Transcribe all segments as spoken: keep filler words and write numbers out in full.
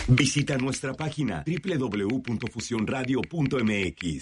Visita nuestra página doble u doble u doble u punto fusión radio punto m x.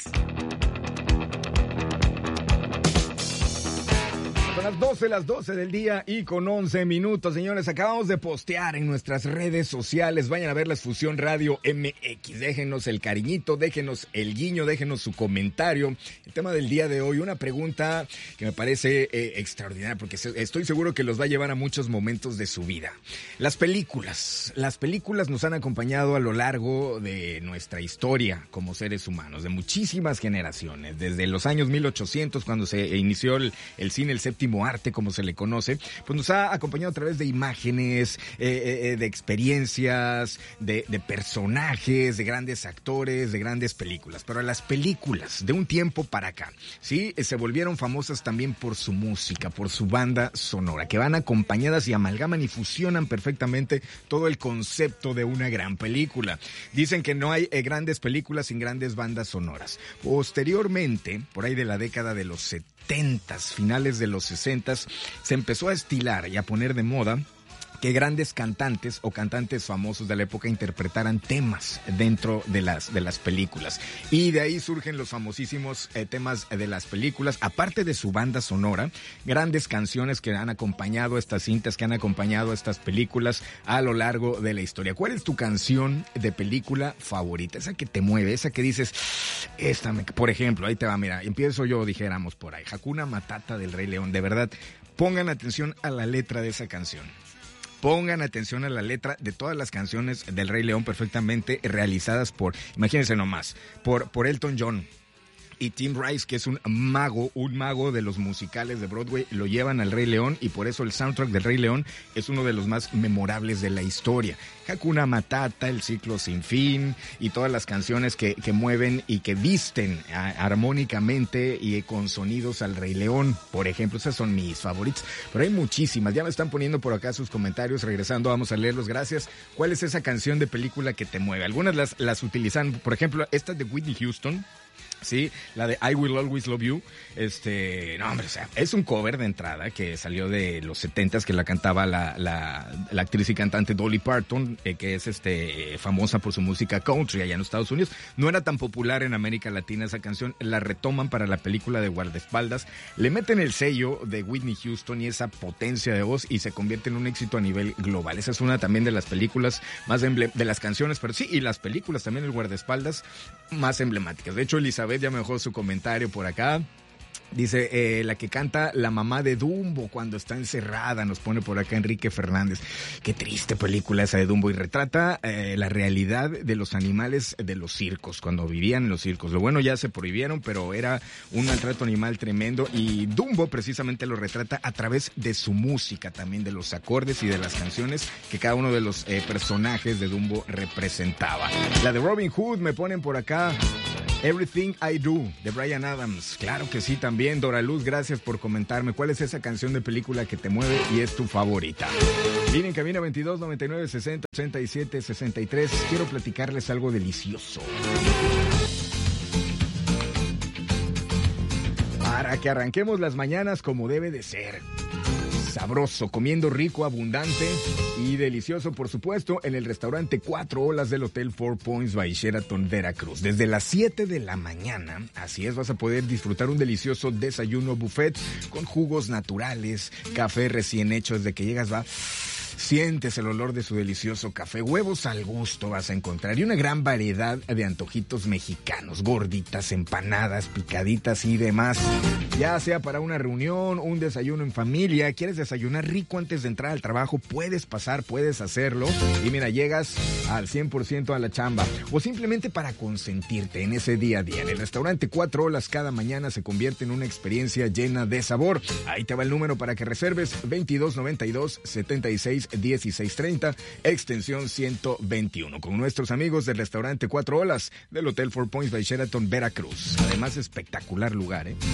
Son las doce, las doce del día y con once minutos, señores. Acabamos de postear en nuestras redes sociales. Vayan a ver la Fusión Radio M X. Déjenos el cariñito, déjenos el guiño, déjenos su comentario. El tema del día de hoy, una pregunta que me parece eh, extraordinaria porque estoy seguro que los va a llevar a muchos momentos de su vida. Las películas. Las películas nos han acompañado a lo largo de nuestra historia como seres humanos, de muchísimas generaciones. Desde los años mil ochocientos, cuando se inició el, el cine, el séptimo arte, como se le conoce, pues nos ha acompañado a través de imágenes, eh, eh, de experiencias, de, de personajes, de grandes actores, de grandes películas. Pero las películas de un tiempo para acá, sí, se volvieron famosas también por su música, por su banda sonora, que van acompañadas y amalgaman y fusionan perfectamente todo el concepto de una gran película. Dicen que no hay eh, grandes películas sin grandes bandas sonoras. Posteriormente, por ahí de la década de los setentas, finales de los sesentas, se empezó a estilar y a poner de moda que grandes cantantes o cantantes famosos de la época interpretaran temas dentro de las de las películas. Y de ahí surgen los famosísimos eh, temas de las películas, aparte de su banda sonora, grandes canciones que han acompañado estas cintas, que han acompañado estas películas a lo largo de la historia. ¿Cuál es tu canción de película favorita? Esa que te mueve, esa que dices, esta, me... por ejemplo, ahí te va, mira, empiezo yo, dijéramos por ahí, Hakuna Matata del Rey León. De verdad, pongan atención a la letra de esa canción. Pongan atención a la letra de todas las canciones del Rey León perfectamente realizadas por, imagínense nomás, por, por Elton John. Y Tim Rice, que es un mago, un mago de los musicales de Broadway, lo llevan al Rey León y por eso el soundtrack del Rey León es uno de los más memorables de la historia. Hakuna Matata, El Ciclo Sin Fin y todas las canciones que, que mueven y que visten a, armónicamente y con sonidos al Rey León, por ejemplo. Esas son mis favoritas, pero hay muchísimas. Ya me están poniendo por acá sus comentarios. Regresando, vamos a leerlos. Gracias. ¿Cuál es esa canción de película que te mueve? Algunas las, las utilizan, por ejemplo, esta de Whitney Houston. Sí, la de I Will Always Love You. Este, no, hombre, o sea, es un cover de entrada que salió de los setentas, que la cantaba la, la, la actriz y cantante Dolly Parton, eh, que es este famosa por su música country allá en los Estados Unidos. No era tan popular en América Latina esa canción, la retoman para la película de Guardaespaldas, le meten el sello de Whitney Houston y esa potencia de voz y se convierte en un éxito a nivel global. Esa es una también de las películas más emble- de las canciones, pero sí, y las películas también, el Guardaespaldas, más emblemáticas. De hecho, Elizabeth ya me dejó su comentario por acá. Dice, eh, la que canta la mamá de Dumbo cuando está encerrada, nos pone por acá Enrique Fernández. Qué triste película esa de Dumbo, y retrata eh, la realidad de los animales de los circos, cuando vivían en los circos. Lo bueno, ya se prohibieron, pero era un maltrato animal tremendo, y Dumbo precisamente lo retrata a través de su música, también de los acordes y de las canciones que cada uno de los eh, personajes de Dumbo representaba. La de Robin Hood me ponen por acá. Everything I Do, de Bryan Adams. Claro que sí, también. Dora Luz, gracias por comentarme. ¿Cuál es esa canción de película que te mueve y es tu favorita? Línea en cabina veintidós, noventa y nueve, sesenta, ochenta y siete, sesenta y tres. Quiero platicarles algo delicioso. Para que arranquemos las mañanas como debe de ser. Sabroso, comiendo rico, abundante y delicioso, por supuesto, en el restaurante Cuatro Olas del Hotel Four Points by Sheraton Veracruz. Desde las siete de la mañana, así es, vas a poder disfrutar un delicioso desayuno buffet con jugos naturales, café recién hecho. Desde que llegas va... Sientes el olor de su delicioso café, huevos al gusto vas a encontrar y una gran variedad de antojitos mexicanos, gorditas, empanadas, picaditas y demás. Ya sea para una reunión, un desayuno en familia, quieres desayunar rico antes de entrar al trabajo, puedes pasar, puedes hacerlo y mira, llegas al cien por ciento a la chamba o simplemente para consentirte en ese día a día. En el restaurante Cuatro Olas cada mañana se convierte en una experiencia llena de sabor. Ahí te va el número para que reserves: veintidós noventa y dos, setenta y seis, dieciséis treinta, extensión ciento veintiuno, con nuestros amigos del restaurante Cuatro Olas del Hotel Four Points by Sheraton Veracruz. Además, espectacular lugar, ¿eh?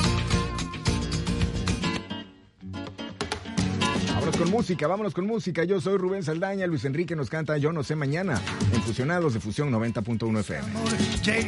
Vámonos con música, vámonos con música. Yo soy Rubén Saldaña, Luis Enrique nos canta Yo No Sé Mañana, en Fusionados de Fusión noventa punto uno F M.